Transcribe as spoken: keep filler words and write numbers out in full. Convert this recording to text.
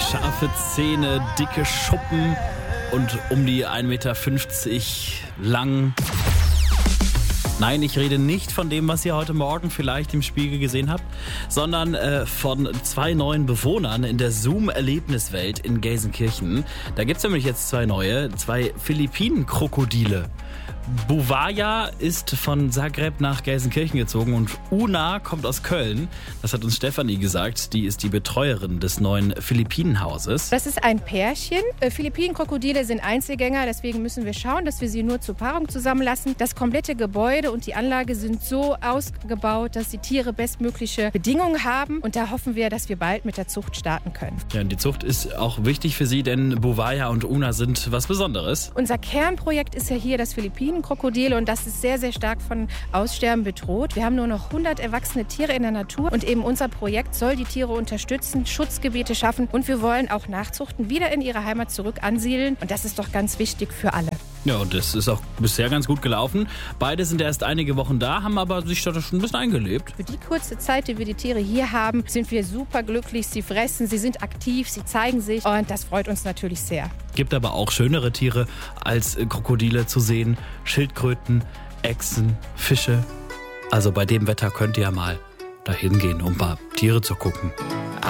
scharfe Zähne, dicke Schuppen und um die ein Meter fünfzig lang. Nein, ich rede nicht von dem, was ihr heute Morgen vielleicht im Spiegel gesehen habt, sondern äh, von zwei neuen Bewohnern in der Zoom-Erlebniswelt in Gelsenkirchen. Da gibt es nämlich jetzt zwei neue, zwei Philippinen-Krokodile. Buvaya ist von Zagreb nach Gelsenkirchen gezogen und Una kommt aus Köln. Das hat uns Stefanie gesagt. Die ist die Betreuerin des neuen Philippinenhauses. Das ist ein Pärchen. Philippinen-Krokodile sind Einzelgänger, deswegen müssen wir schauen, dass wir sie nur zur Paarung zusammenlassen. Das komplette Gebäude und die Anlage sind so ausgebaut, dass die Tiere bestmögliche Bedingungen haben. Und da hoffen wir, dass wir bald mit der Zucht starten können. Ja, und die Zucht ist auch wichtig für sie, denn Buvaya und Una sind was Besonderes. Unser Kernprojekt ist ja hier das Philippinen Krokodile und das ist sehr, sehr stark von Aussterben bedroht. Wir haben nur noch hundert erwachsene Tiere in der Natur und eben unser Projekt soll die Tiere unterstützen, Schutzgebiete schaffen und wir wollen auch Nachzuchten wieder in ihre Heimat zurück ansiedeln und das ist doch ganz wichtig für alle. Ja, und das ist auch bisher ganz gut gelaufen. Beide sind erst einige Wochen da, haben aber sich da schon ein bisschen eingelebt. Für die kurze Zeit, die wir die Tiere hier haben, sind wir super glücklich. Sie fressen, sie sind aktiv, sie zeigen sich und das freut uns natürlich sehr. Gibt aber auch schönere Tiere als Krokodile zu sehen. Schildkröten, Echsen, Fische. Also bei dem Wetter könnt ihr ja mal dahin gehen, um ein paar Tiere zu gucken.